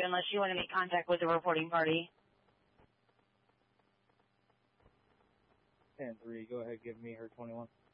unless you want to make contact with the reporting party. 10-3, go ahead, give me her 21.